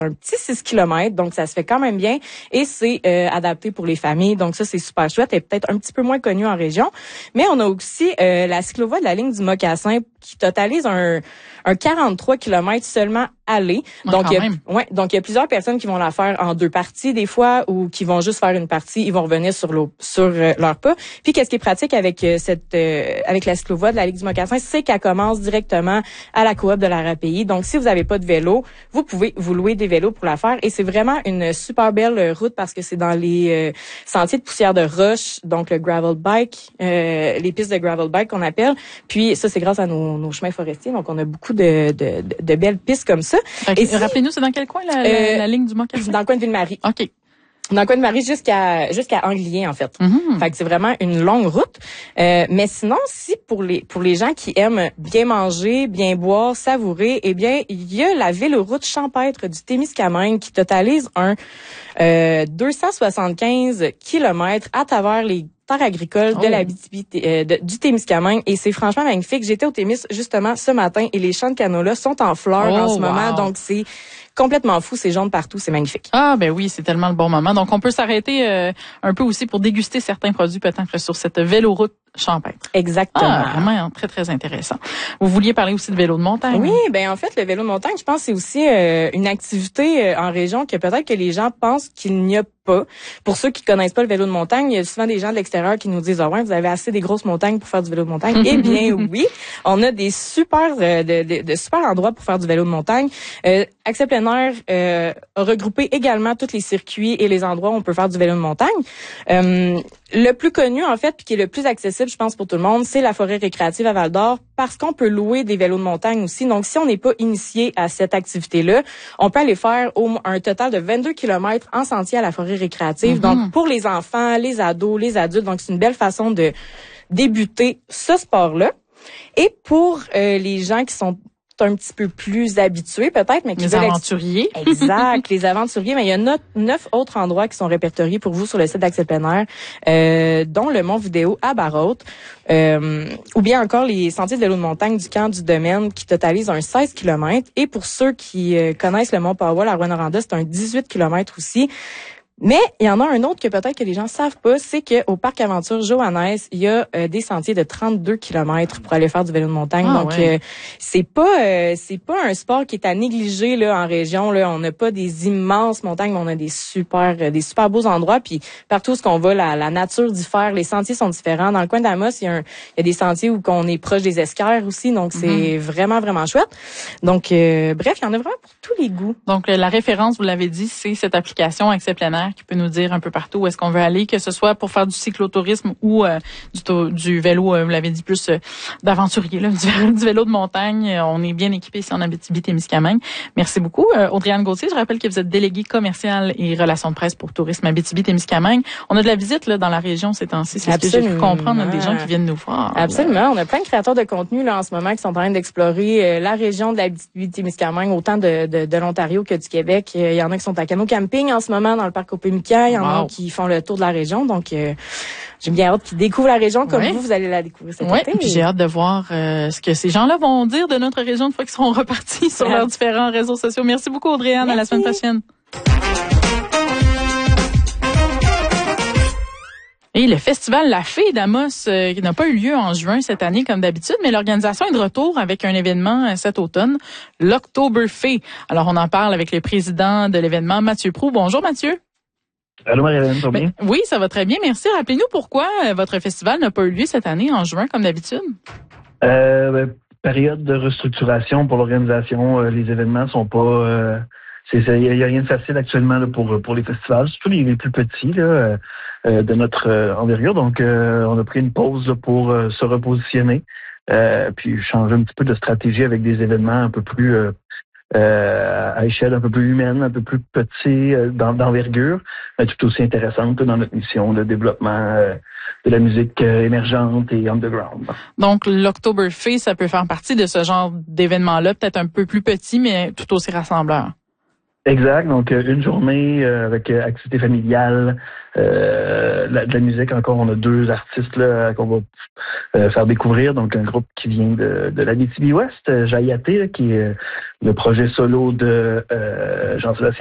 un petit 6 kilomètres, donc ça se fait quand même bien et c'est adapté pour les familles. Donc ça, c'est super chouette et peut-être un petit peu moins connu en région. Mais on a aussi la cyclovoie de la ligne du Mocassin qui totalise un 43 kilomètres seulement aller. Donc il y a plusieurs personnes qui vont la faire en 2 parties des fois ou qui vont juste faire une partie, ils vont revenir sur leur pas. Puis qu'est-ce qui est pratique avec avec la cyclovoie de la ligne du Mocassin, c'est qu'elle commence directement à la coop de la RAPI. Donc si vous avez pas de vélo, vous pouvez vous louer des vélos pour la faire et c'est vraiment une super belle route parce que c'est dans les sentiers de poussière de roche, donc le gravel bike, les pistes de gravel bike qu'on appelle. Puis ça, c'est grâce à nos chemins forestiers, donc on a beaucoup de belles pistes comme ça. Et rappelez-nous, c'est dans quel coin la ligne du Mocassin? Dans le coin de Ville-Marie. OK. Dans le coin de Marie jusqu'à Anglien, en fait. Fait que c'est vraiment une longue route. Mais sinon, si pour les gens qui aiment bien manger, bien boire, savourer, eh bien, il y a la véloroute champêtre du Témiscamingue qui totalise 275 kilomètres à travers les terres agricoles de l'Abitibi, du Témiscamingue et c'est franchement magnifique. J'étais au Témis justement ce matin et les champs de canola sont en fleurs en ce moment, donc c'est complètement fou, c'est jaune partout, c'est magnifique. Ah ben oui, c'est tellement le bon moment. Donc on peut s'arrêter un peu aussi pour déguster certains produits peut-être sur cette véloroute champêtre. Exactement. Ah, vraiment très très intéressant. Vous vouliez parler aussi de vélo de montagne? Oui, ben en fait le vélo de montagne, je pense que c'est aussi une activité en région que peut-être que les gens pensent qu'il n'y a pas. Pour ceux qui connaissent pas le vélo de montagne, il y a souvent des gens de l'extérieur qui nous disent ouais, vous avez assez des grosses montagnes pour faire du vélo de montagne. Eh bien oui, on a des super de super endroits pour faire du vélo de montagne. Accès plein air a regroupé également tous les circuits et les endroits où on peut faire du vélo de montagne. Le plus connu en fait, puis qui est le plus accessible, je pense pour tout le monde, c'est la forêt récréative à Val-d'Or parce qu'on peut louer des vélos de montagne aussi. Donc si on n'est pas initié à cette activité-là, on peut aller faire un total de 22 kilomètres en sentier à la forêt récréative. Donc pour les enfants, les ados, les adultes, donc c'est une belle façon de débuter ce sport-là. Et pour les gens qui sont un petit peu plus habitués peut-être, mais qui les aventuriers. Exact, les aventuriers. Mais il y a 9 autres endroits qui sont répertoriés pour vous sur le site d'Accès plein air, dont le Mont Vidéo à Barraute, ou bien encore les sentiers de vélo de montagne du Camp du Domaine qui totalisent un 16 km. Et pour ceux qui connaissent le Mont Powell à Rouyn-Noranda, c'est un 18 km aussi. Mais il y en a un autre que peut-être que les gens savent pas, c'est que au parc Aventure Joannès, il y a des sentiers de 32 kilomètres pour aller faire du vélo de montagne. Donc c'est pas un sport qui est à négliger là en région là, on n'a pas des immenses montagnes, mais on a des super beaux endroits puis partout où on va la nature diffère, les sentiers sont différents. Dans le coin d'Amos, il y a des sentiers où on est proche des esquerres aussi, donc c'est vraiment chouette. Donc bref, il y en a vraiment pour tous les goûts. Donc la référence, vous l'avez dit, c'est cette application Accès plein air qui peut nous dire un peu partout où est-ce qu'on veut aller, que ce soit pour faire du cyclotourisme ou du vélo, vous l'avez dit, plus d'aventurier, là, du vélo de montagne. On est bien équipé ici en Abitibi-Témiscamingue. Merci beaucoup. Audrey-Anne Gauthier, je rappelle que vous êtes déléguée commerciale et relations de presse pour Tourisme Abitibi-Témiscamingue. On a de la visite là dans la région ces temps-ci, c'est ce que j'ai pu comprendre. On a des gens qui viennent nous voir. Absolument. On a plein de créateurs de contenu là en ce moment qui sont en train d'explorer la région de l'Abitibi-Témiscamingue, autant de l'Ontario que du Québec. Il y en a qui sont à Canot Camping en ce moment dans le parc Opémica. Il y en a qui font le tour de la région. Donc, j'ai bien hâte qu'ils découvrent la région comme vous allez la découvrir cet été. Puis j'ai hâte de voir ce que ces gens-là vont dire de notre région une fois qu'ils seront repartis sur leurs différents réseaux sociaux. Merci beaucoup, Audrey-Anne. À la semaine prochaine. Et le festival La Fée d'Amos qui n'a pas eu lieu en juin cette année comme d'habitude, mais l'organisation est de retour avec un événement cet automne, l'October Fée. Alors on en parle avec le président de l'événement, Mathieu Proulx. Bonjour Mathieu. Allô Marie-Hélène, ça va bien? Oui, ça va très bien, merci. Rappelez-nous pourquoi votre festival n'a pas eu lieu cette année en juin comme d'habitude. Période de restructuration pour l'organisation, les événements sont pas... il y a rien de facile actuellement là, pour les festivals, surtout les plus petits là, de notre envergure. Donc, on a pris une pause là, pour se repositionner, puis changer un petit peu de stratégie avec des événements un peu plus à échelle un peu plus humaine, un peu plus petit d'envergure, mais tout aussi intéressante dans notre mission de développement de la musique émergente et underground. Donc, l'Octoberfest, ça peut faire partie de ce genre d'événement-là, peut-être un peu plus petit, mais tout aussi rassembleur. Exact. Donc, une journée avec activité familiale, de la musique. Encore, on a 2 artistes là qu'on va faire découvrir. Donc, un groupe qui vient de l'Abitibi-Ouest, Jayaté, qui est le projet solo de Jean-Sébastien